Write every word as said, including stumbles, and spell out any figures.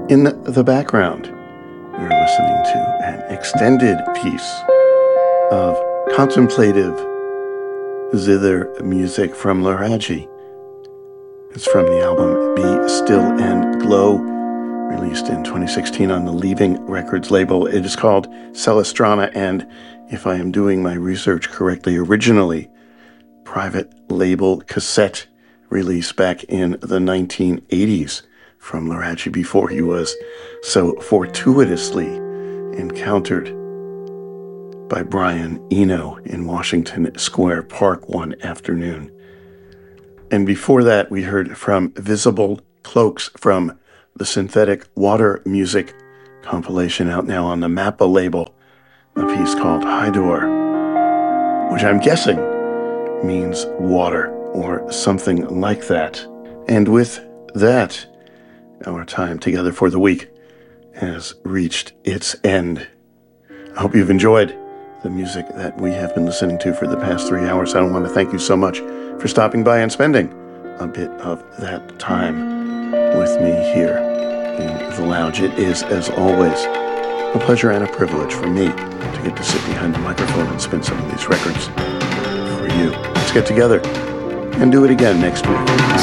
In the background, we're listening to an extended piece of contemplative zither music from Laraji. It's from the album Be Still and Glow, released in twenty sixteen on the Leaving Records label. It is called Celestrana, and if I am doing my research correctly, originally private label cassette release back in the nineteen eighties from Laraji before he was so fortuitously encountered by Brian Eno in Washington Square Park one afternoon. And before that, we heard from Visible Cloaks from the Synthetic Water Music compilation out now on the Mappa label, a piece called Hydor, which I'm guessing means water or something like that. And with that, our time together for the week has reached its end. I hope you've enjoyed the music that we have been listening to for the past three hours. I want to thank you so much for stopping by and spending a bit of that time with me here in the lounge. It is, as always, a pleasure and a privilege for me to get to sit behind the microphone and spin some of these records for you. Let's get together and do it again next week.